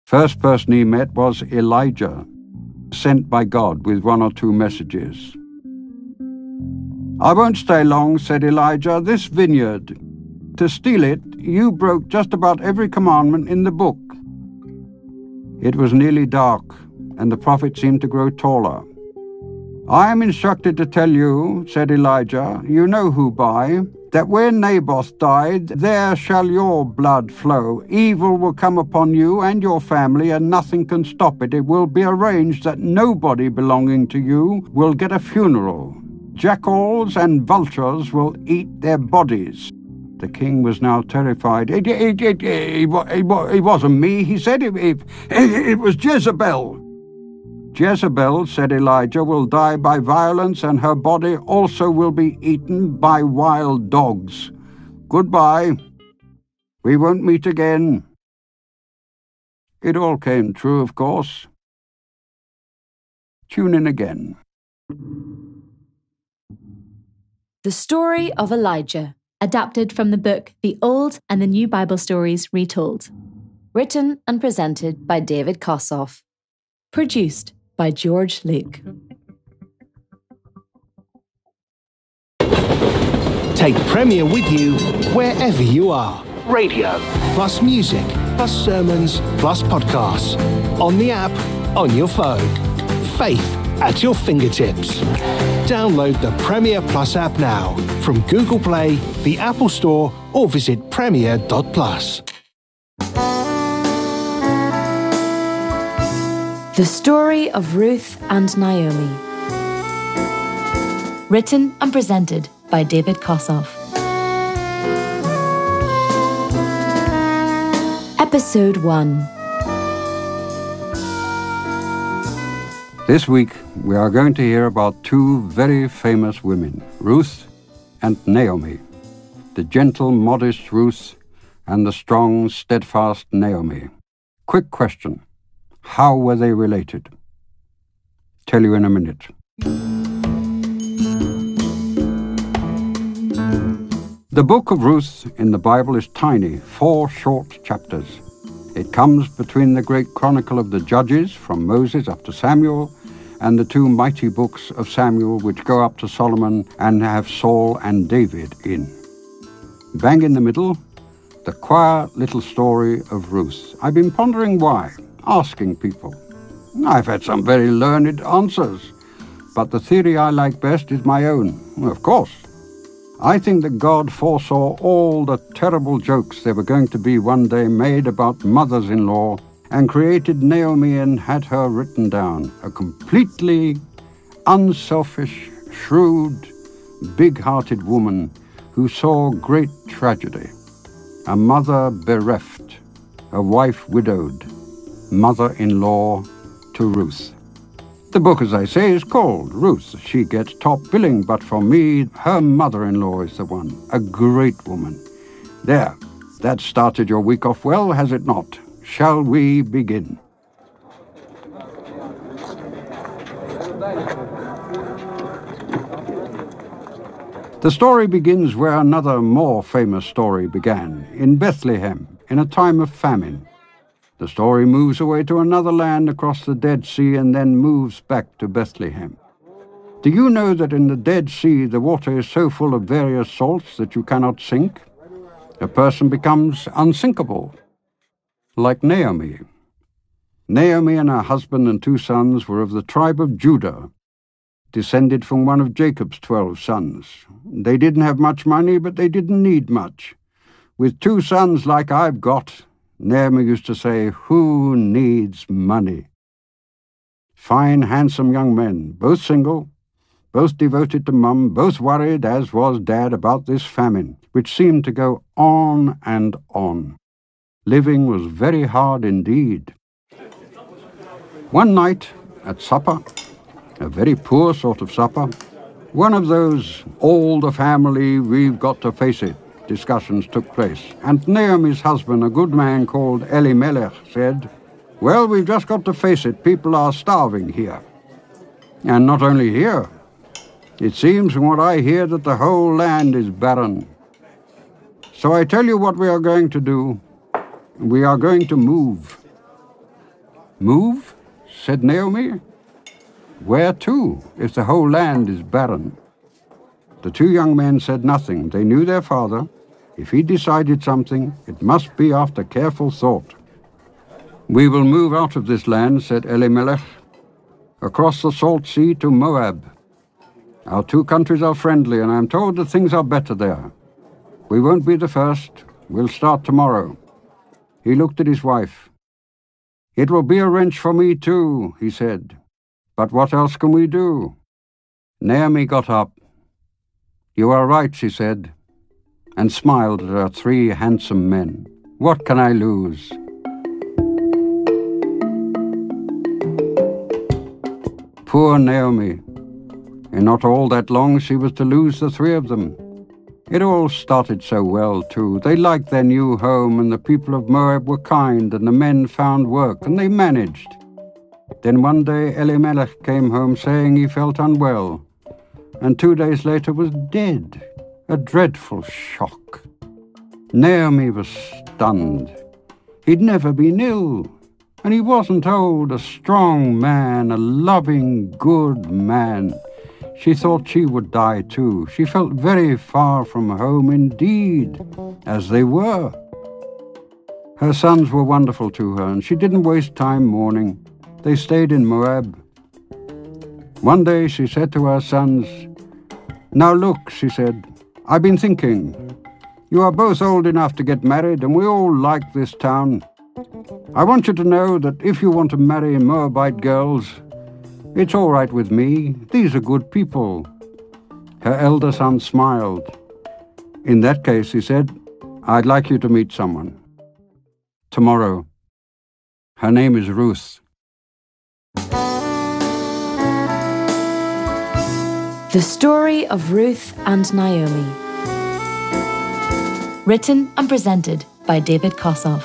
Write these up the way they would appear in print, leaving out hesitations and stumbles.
First person he met was Elijah, sent by God with 1 or 2 messages. "I won't stay long," said Elijah. "This vineyard, to steal it, you broke just about every commandment in the book." It was nearly dark, and the prophet seemed to grow taller. "I am instructed to tell you," said Elijah, "you know who by, that where Naboth died, there shall your blood flow. Evil will come upon you and your family, and nothing can stop it. It will be arranged that nobody belonging to you will get a funeral. Jackals and vultures will eat their bodies." The king was now terrified. It wasn't me," he said. It was Jezebel." "Jezebel," said Elijah, "will die by violence, and her body also will be eaten by wild dogs. Goodbye. We won't meet again." It all came true, of course. Tune in again. The Story of Elijah, adapted from the book The Old and the New Bible Stories Retold. Written and presented by David Kossoff. Produced by George Luke. Take Premier with you wherever you are. Radio, plus music, plus sermons, plus podcasts. On the app, on your phone. Faith at your fingertips. Download the Premier Plus app now from Google Play, the Apple Store, or visit premier.plus. The Story of Ruth and Naomi. Written and presented by David Kossoff. Episode 1. This week, we are going to hear about 2 very famous women, Ruth and Naomi. The gentle, modest Ruth and the strong, steadfast Naomi. Quick question. How were they related? Tell you in a minute. The book of Ruth in the Bible is tiny, 4 short chapters. It comes between the great chronicle of the Judges, from Moses up to Samuel, and the 2 mighty books of Samuel, which go up to Solomon and have Saul and David in. Bang in the middle, the quiet little story of Ruth. I've been pondering why, asking people. I've had some very learned answers, but the theory I like best is my own. Well, of course. I think that God foresaw all the terrible jokes there were going to be one day made about mothers-in-law, and created Naomi and had her written down. A completely unselfish, shrewd, big-hearted woman who saw great tragedy. A mother bereft, a wife widowed, mother-in-law to Ruth. The book, as I say, is called Ruth. She gets top billing, but for me, her mother-in-law is the one. A great woman. There, that started your week off well, has it not? Shall we begin? The story begins where another more famous story began, in Bethlehem, in a time of famine. The story moves away to another land across the Dead Sea and then moves back to Bethlehem. Do you know that in the Dead Sea the water is so full of various salts that you cannot sink? A person becomes unsinkable, like Naomi. Naomi and her husband and 2 sons were of the tribe of Judah, descended from one of Jacob's 12 sons. They didn't have much money, but they didn't need much. With 2 sons like I've got, Naomi used to say, who needs money? Fine, handsome young men, both single, both devoted to Mum, both worried, as was Dad, about this famine, which seemed to go on and on. Living was very hard indeed. One night, at supper, a very poor sort of supper, one of those all the family, we've got to face it discussions took place, and Naomi's husband, a good man called Elimelech, said, well, we've just got to face it, people are starving here. And not only here. It seems from what I hear that the whole land is barren. So I tell you what we are going to do. We are going to move. Move? Said Naomi. Where to, if the whole land is barren? The two young men said nothing. They knew their father. If he decided something, it must be after careful thought. We will move out of this land, said Elimelech, across the salt sea to Moab. Our two countries are friendly, and I'm told that things are better there. We won't be the first. We'll start tomorrow. He looked at his wife. It will be a wrench for me too, he said. But what else can we do? Naomi got up. You are right, she said, and smiled at her three handsome men. What can I lose? Poor Naomi. In not all that long she was to lose the three of them. It all started so well, too. They liked their new home, and the people of Moab were kind, and the men found work, and they managed. Then one day Elimelech came home saying he felt unwell, and 2 days later was dead. A dreadful shock. Naomi was stunned. He'd never been ill, and he wasn't old, a strong man, a loving, good man. She thought she would die too. She felt very far from home indeed, as they were. Her sons were wonderful to her, and she didn't waste time mourning. They stayed in Moab. One day she said to her sons, Now look, she said, I've been thinking. You are both old enough to get married, and we all like this town. I want you to know that if you want to marry Moabite girls, it's all right with me. These are good people. Her elder son smiled. In that case, he said, I'd like you to meet someone. Tomorrow. Her name is Ruth. The Story of Ruth and Naomi. Written and presented by David Kossoff.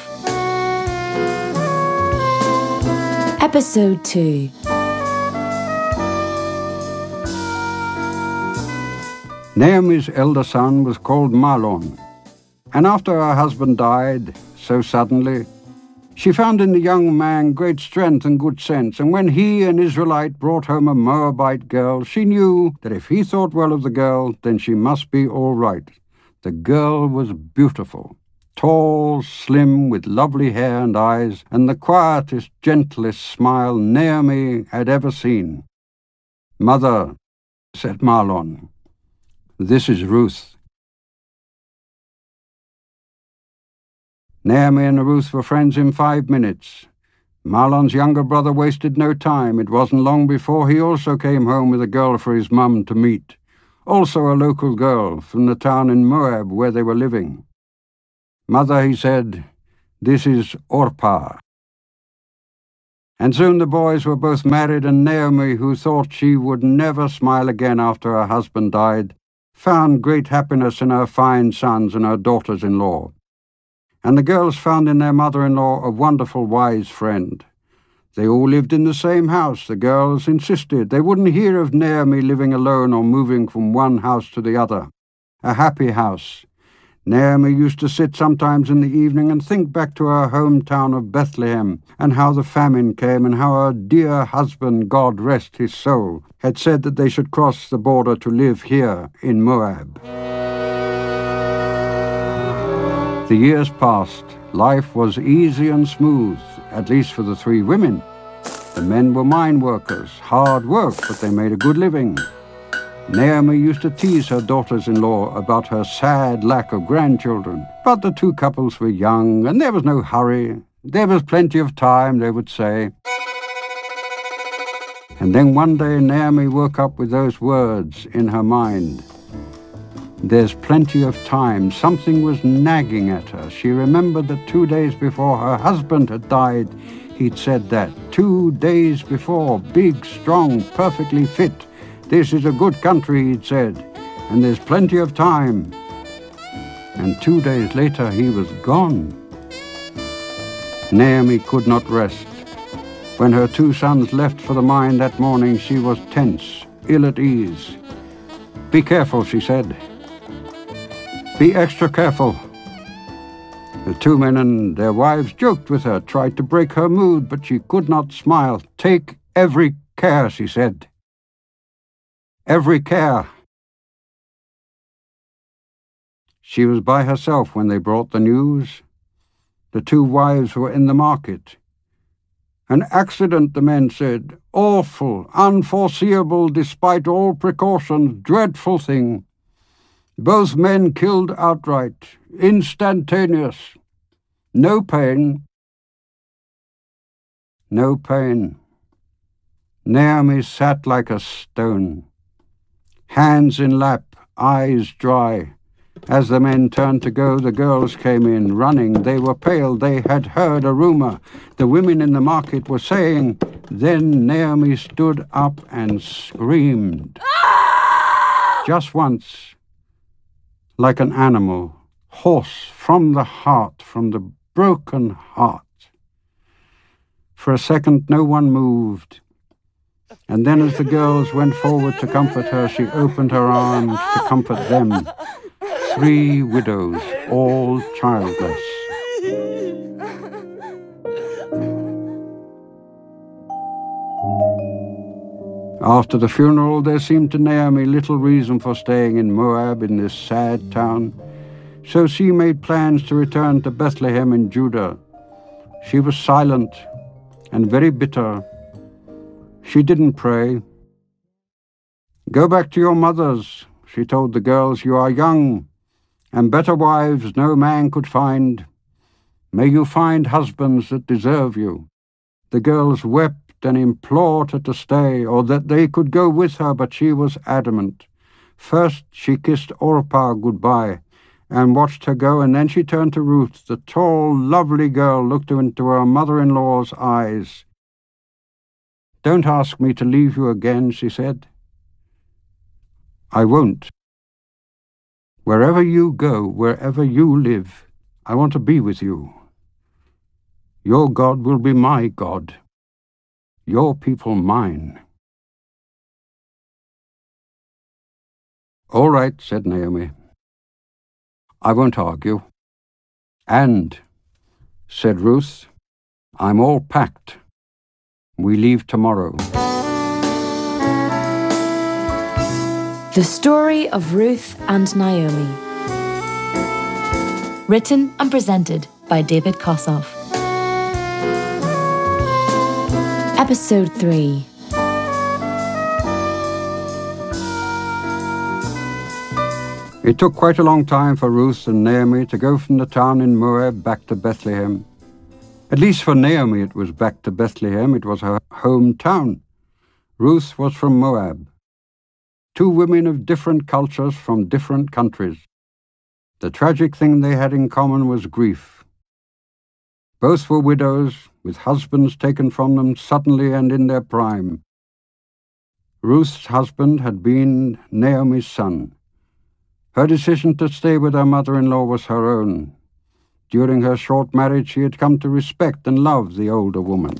Episode 2. Naomi's elder son was called Mahlon, and after her husband died so suddenly, she found in the young man great strength and good sense, and when he, an Israelite, brought home a Moabite girl, she knew that if he thought well of the girl, then she must be all right. The girl was beautiful, tall, slim, with lovely hair and eyes, and the quietest, gentlest smile Naomi had ever seen. Mother, said Mahlon, this is Ruth. Naomi and Ruth were friends in 5 minutes. Mahlon's younger brother wasted no time. It wasn't long before he also came home with a girl for his mum to meet, also a local girl from the town in Moab where they were living. Mother, he said, this is Orpah. And soon the boys were both married, and Naomi, who thought she would never smile again after her husband died, found great happiness in her fine sons and her daughters-in-law. And the girls found in their mother-in-law a wonderful, wise friend. They all lived in the same house. The girls insisted they wouldn't hear of Naomi living alone or moving from one house to the other. A happy house. Naomi used to sit sometimes in the evening and think back to her hometown of Bethlehem, and how the famine came, and how her dear husband, God rest his soul, had said that they should cross the border to live here in Moab. The years passed. Life was easy and smooth, at least for the 3 women. The men were mine workers, hard work, but they made a good living. Naomi used to tease her daughters-in-law about her sad lack of grandchildren, but the 2 couples were young, and there was no hurry. There was plenty of time, they would say. And then one day Naomi woke up with those words in her mind. There's plenty of time. Something was nagging at her. She remembered that 2 days before her husband had died, he'd said that. 2 days before, big, strong, perfectly fit. This is a good country, he'd said, and there's plenty of time. And 2 days later he was gone. Naomi could not rest. When her 2 sons left for the mine that morning, she was tense, ill at ease. Be careful, she said. Be extra careful. The two men and their wives joked with her, tried to break her mood, but she could not smile. "Take every care," she said. "Every care." She was by herself when they brought the news. The two wives were in the market. "An accident," the men said. "Awful, unforeseeable despite all precautions, dreadful thing. Both men killed outright, instantaneous. No pain." No pain. Naomi sat like a stone, hands in lap, eyes dry. As the men turned to go, the girls came in, running. They were pale. They had heard a rumor. The women in the market were saying. Then Naomi stood up and screamed. Just once, like an animal, hoarse from the heart, from the broken heart. For a second, no one moved. And then as the girls went forward to comfort her, she opened her arms to comfort them. 3 widows, all childless. After the funeral, there seemed to Naomi little reason for staying in Moab, in this sad town. So she made plans to return to Bethlehem in Judah. She was silent and very bitter. She didn't pray. "Go back to your mothers," she told the girls. "You are young, and better wives no man could find. May you find husbands that deserve you." The girls wept and implored her to stay, or that they could go with her, but she was adamant. First she kissed Orpah goodbye and watched her go, and then she turned to Ruth. The tall, lovely girl looked into her mother-in-law's eyes. "Don't ask me to leave you again," she said. "I won't. Wherever you go, wherever you live, I want to be with you. Your God will be my God, your people mine." "All right," said Naomi. "I won't argue." "And," said Ruth, "I'm all packed. We leave tomorrow." The Story of Ruth and Naomi. Written and presented by David Kossoff. Episode 3. It took quite a long time for Ruth and Naomi to go from the town in Moab back to Bethlehem. At least for Naomi it was back to Bethlehem. It was her hometown. Ruth was from Moab. 2 women of different cultures from different countries. The tragic thing they had in common was grief. Both were widows, with husbands taken from them suddenly and in their prime. Ruth's husband had been Naomi's son. Her decision to stay with her mother-in-law was her own. During her short marriage, she had come to respect and love the older woman.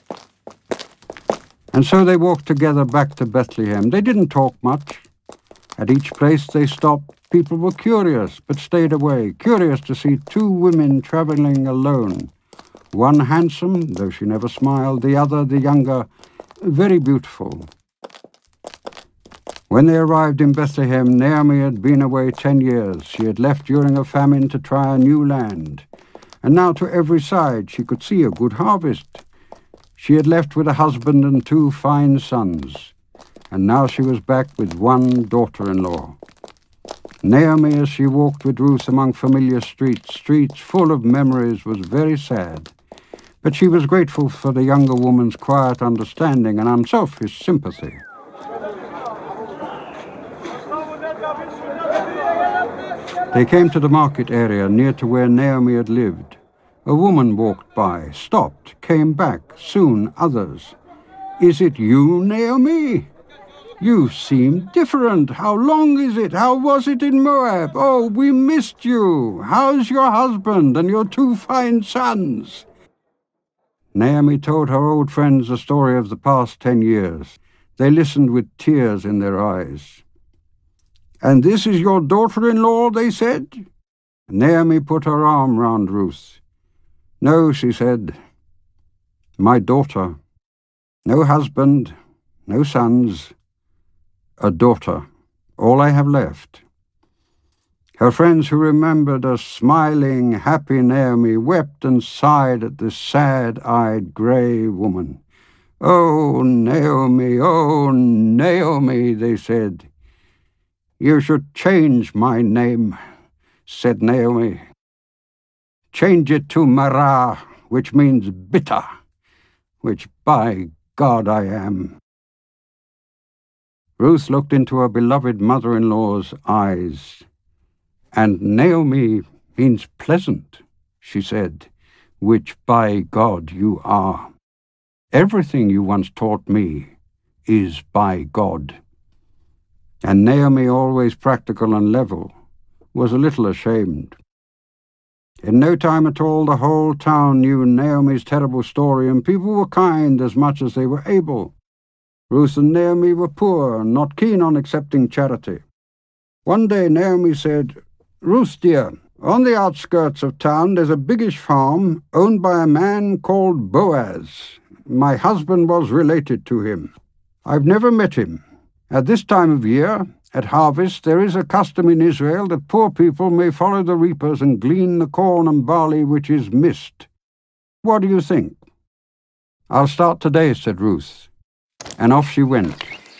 And so they walked together back to Bethlehem. They didn't talk much. At each place they stopped, people were curious, but stayed away, curious to see 2 women traveling alone. One handsome, though she never smiled, the other, the younger, very beautiful. When they arrived in Bethlehem, Naomi had been away 10 years. She had left during a famine to try a new land. And now to every side she could see a good harvest. She had left with a husband and 2 fine sons. And now she was back with 1 daughter-in-law. Naomi, as she walked with Ruth among familiar streets full of memories, was very sad. But she was grateful for the younger woman's quiet understanding and unselfish sympathy. They came to the market area near to where Naomi had lived. A woman walked by, stopped, came back, soon others. "Is it you, Naomi? You seem different. How long is it? How was it in Moab? Oh, we missed you. How's your husband and your 2 fine sons?" Naomi told her old friends the story of the past 10 years. They listened with tears in their eyes. "And this is your daughter-in-law," they said. Naomi put her arm round Ruth. "No," she said, "my daughter. No husband, no sons, a daughter, all I have left." Her friends who remembered a smiling, happy Naomi wept and sighed at this sad-eyed grey woman. "Oh, Naomi, they said. "You should change my name," said Naomi. "Change it to Mara, which means bitter, which by God I am." Ruth looked into her beloved mother-in-law's eyes. "And Naomi means pleasant," she said, "which by God you are. Everything you once taught me is by God." And Naomi, always practical and level, was a little ashamed. In no time at all, the whole town knew Naomi's terrible story, and people were kind as much as they were able. Ruth and Naomi were poor and not keen on accepting charity. One day Naomi said, "Ruth, dear, on the outskirts of town there's a biggish farm owned by a man called Boaz. My husband was related to him. I've never met him. At this time of year, at harvest, there is a custom in Israel that poor people may follow the reapers and glean the corn and barley which is missed. What do you think?" "I'll start today," said Ruth. And off she went.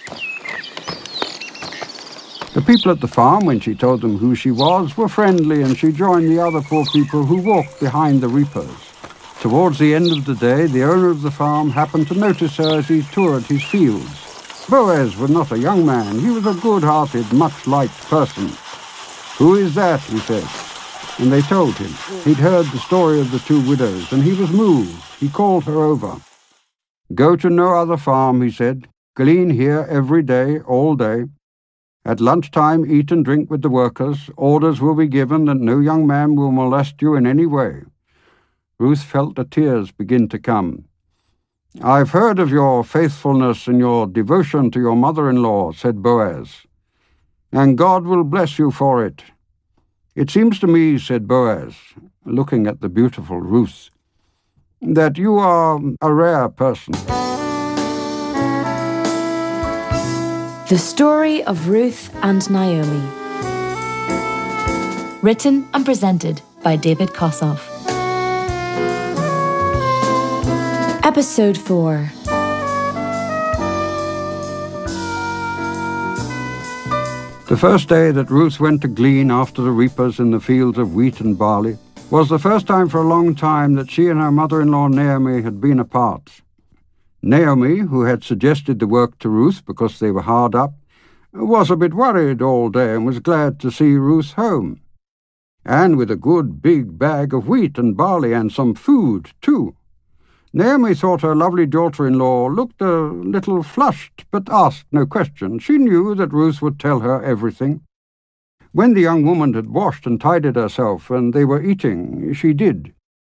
The people at the farm, when she told them who she was, were friendly, and she joined the other poor people who walked behind the reapers. Towards the end of the day, the owner of the farm happened to notice her as he toured his fields. Boaz was not a young man. He was a good-hearted, much-liked person. "Who is that?" he said. And they told him. He'd heard the story of the two widows, and he was moved. He called her over. "Go to no other farm," he said. "Glean here every day, all day. At lunchtime, eat and drink with the workers. Orders will be given that no young man will molest you in any way." Ruth felt the tears begin to come. "I've heard of your faithfulness and your devotion to your mother-in-law," said Boaz, "and God will bless you for it. It seems to me," said Boaz, looking at the beautiful Ruth, "that you are a rare person." The Story of Ruth and Naomi. Written and presented by David Kossoff. Episode 4. The first day that Ruth went to glean after the reapers in the fields of wheat and barley was the first time for a long time that she and her mother-in-law Naomi had been apart. Naomi, who had suggested the work to Ruth because they were hard up, was a bit worried all day and was glad to see Ruth home. And with a good big bag of wheat and barley and some food, too. Naomi thought her lovely daughter-in-law looked a little flushed, but asked no questions. She knew that Ruth would tell her everything. When the young woman had washed and tidied herself and they were eating, she did.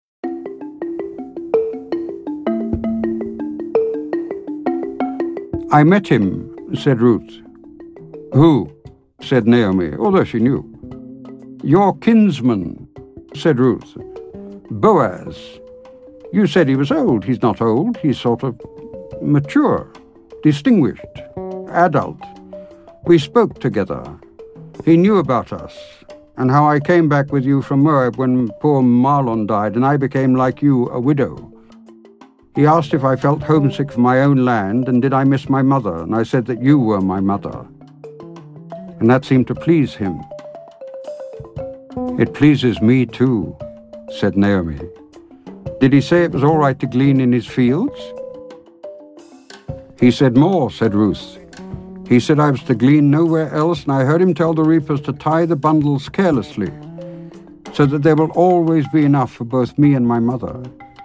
"I met him," said Ruth. "Who?" said Naomi, although she knew. "Your kinsman," said Ruth. "Boaz. You said he was old. He's not old. He's sort of mature, distinguished, adult. We spoke together. He knew about us, and how I came back with you from Moab when poor Mahlon died, and I became, like you, a widow. He asked if I felt homesick for my own land, and did I miss my mother, and I said that you were my mother. And that seemed to please him." "It pleases me too," said Naomi. "Did he say it was all right to glean in his fields?" "He said more," said Ruth. "He said I was to glean nowhere else, and I heard him tell the reapers to tie the bundles carelessly, so that there will always be enough for both me and my mother.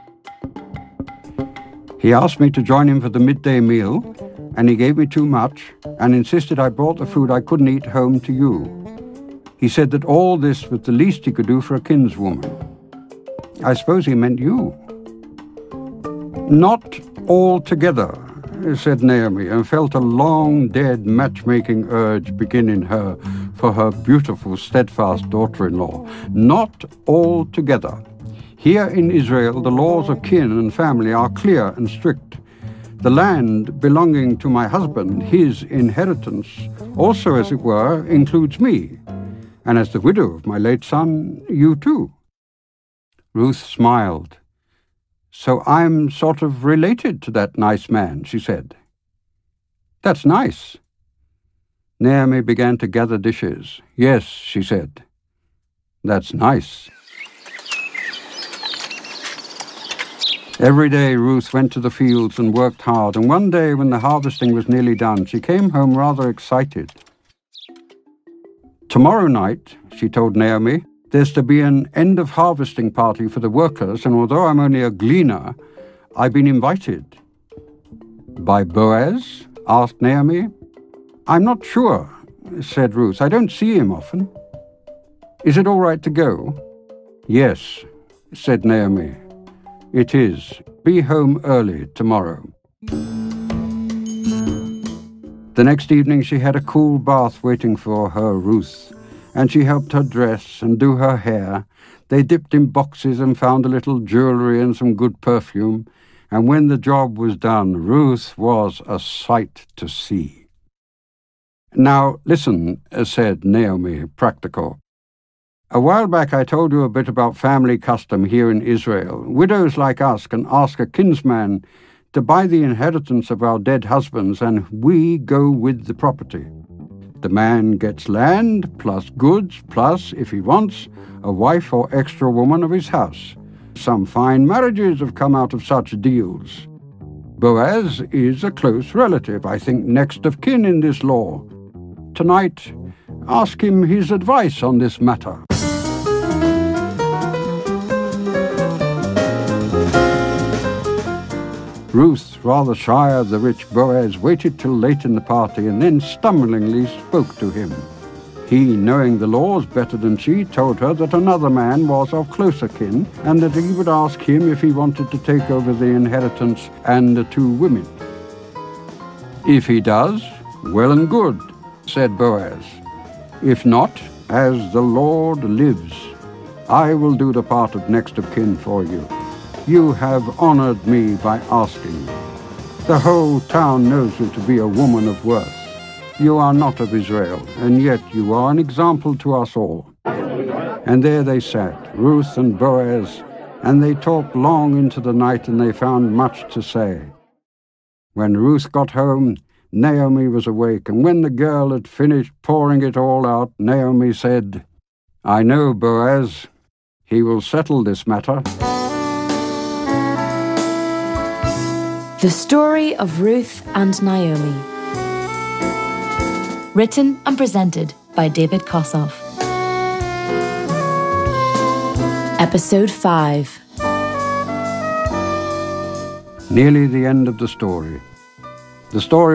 He asked me to join him for the midday meal, and he gave me too much, and insisted I brought the food I couldn't eat home to you. He said that all this was the least he could do for a kinswoman. I suppose he meant you." "Not altogether," said Naomi, and felt a long, dead matchmaking urge begin in her, for her beautiful, steadfast daughter-in-law. Not altogether. Here in Israel, the laws of kin and family are clear and strict. The land belonging to my husband, his inheritance, also, as it were, includes me. And as the widow of my late son, you too. Ruth smiled. So I'm sort of related to that nice man, she said. That's nice. Naomi began to gather dishes. Yes, she said. That's nice. Every day Ruth went to the fields and worked hard, and one day when the harvesting was nearly done, she came home rather excited. Tomorrow night, she told Naomi, there's to be an end-of-harvesting party for the workers, and although I'm only a gleaner, I've been invited. By Boaz? Asked Naomi. I'm not sure, said Ruth. I don't see him often. Is it all right to go? Yes, said Naomi. It is. Be home early tomorrow. The next evening she had a cool bath waiting for her, Ruth, and she helped her dress and do her hair. They dipped in boxes and found a little jewelry and some good perfume, and when the job was done, Ruth was a sight to see. Now, listen, said Naomi, practical. A while back I told you a bit about family custom here in Israel. Widows like us can ask a kinsman to buy the inheritance of our dead husbands, and we go with the property. The man gets land, plus goods, plus, if he wants, a wife or extra woman of his house. Some fine marriages have come out of such deals. Boaz is a close relative, I think next of kin in this law. Tonight, ask him his advice on this matter. Ruth, rather shy of the rich Boaz, waited till late in the party and then stumblingly spoke to him. He, knowing the laws better than she, told her that another man was of closer kin and that he would ask him if he wanted to take over the inheritance and the two women. If he does, well and good, said Boaz. If not, as the Lord lives, I will do the part of next of kin for you. You have honored me by asking. The whole town knows you to be a woman of worth. You are not of Israel, and yet you are an example to us all. And there they sat, Ruth and Boaz, and they talked long into the night, and they found much to say. When Ruth got home, Naomi was awake, and when the girl had finished pouring it all out, Naomi said, I know Boaz. He will settle this matter. The Story of Ruth and Naomi. Written and presented by David Kossoff. Episode 5. Nearly the end of the story. The story